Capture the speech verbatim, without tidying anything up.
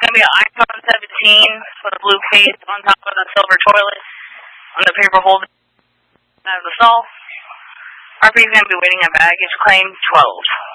going to be an iPhone seventeen with a blue case on top of the silver toilet on the paper holder out of the stall. R P is going to be waiting at baggage claim twelve.